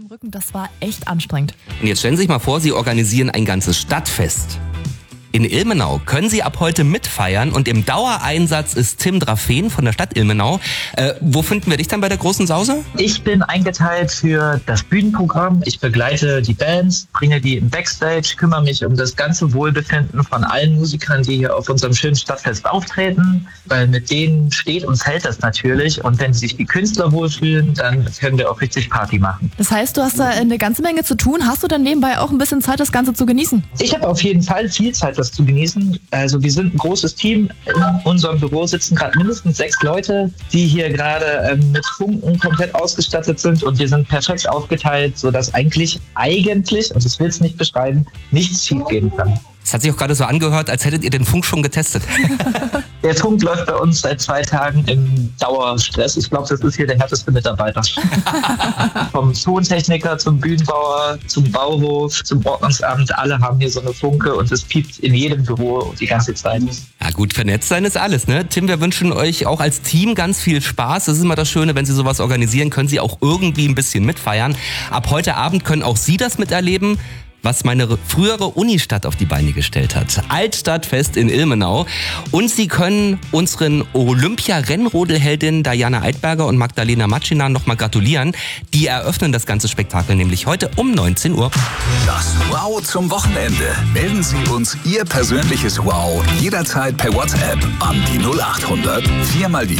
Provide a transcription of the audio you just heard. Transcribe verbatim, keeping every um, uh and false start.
im Rücken, das war echt anstrengend. Und jetzt stellen Sie sich mal vor, Sie organisieren ein ganzes Stadtfest. In Ilmenau können Sie ab heute mitfeiern und im Dauereinsatz ist Tim Drafen von der Stadt Ilmenau. Äh, wo finden wir dich dann bei der großen Sause? Ich bin eingeteilt für das Bühnenprogramm. Ich begleite die Bands, bringe die im Backstage, kümmere mich um das ganze Wohlbefinden von allen Musikern, die hier auf unserem schönen Stadtfest auftreten, weil mit denen steht und fällt das natürlich. Und wenn sich die Künstler wohlfühlen, dann können wir auch richtig Party machen. Das heißt, du hast da eine ganze Menge zu tun. Hast du dann nebenbei auch ein bisschen Zeit, das Ganze zu genießen? Ich habe auf jeden Fall viel Zeit, das zu genießen. Also wir sind ein großes Team. In unserem Büro sitzen gerade mindestens sechs Leute, die hier gerade ähm, mit Funken komplett ausgestattet sind und wir sind perfekt aufgeteilt, sodass eigentlich, eigentlich, also ich will es nicht beschreiben, nichts schief gehen kann. Es hat sich auch gerade so angehört, als hättet ihr den Funk schon getestet. Der Funk läuft bei uns seit zwei Tagen im Dauerstress. Ich glaube, das ist hier der härteste Mitarbeiter. Vom Tontechniker zum Bühnenbauer, zum Bauhof, zum Ordnungsamt. Alle haben hier so eine Funke und es piept in jedem Büro die ganze Zeit. Ja gut, vernetzt sein ist alles, ne? Tim, wir wünschen euch auch als Team ganz viel Spaß. Das ist immer das Schöne, wenn Sie sowas organisieren, können Sie auch irgendwie ein bisschen mitfeiern. Ab heute Abend können auch Sie das miterleben, was meine frühere Unistadt auf die Beine gestellt hat. Altstadtfest in Ilmenau. Und Sie können unseren Olympia-Rennrodelheldinnen Diana Eidberger und Magdalena Matschina nochmal gratulieren. Die eröffnen das ganze Spektakel nämlich heute um neunzehn Uhr. Das Wow zum Wochenende. Melden Sie uns Ihr persönliches Wow jederzeit per WhatsApp an die null acht hundert vier mal die